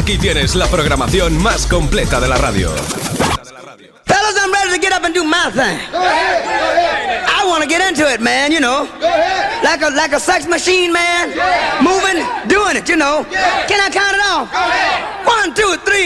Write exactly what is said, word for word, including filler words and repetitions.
Aquí tienes la programación más completa de la radio. Fellas, I'm ready to get up and do my thing. Go ahead, go ahead. I want to get into it, man, you know. Go ahead. Like a like a sex machine, man. Yeah. Moving, doing it, you know. Yeah. Can I count it off? Go ahead. One, two, three.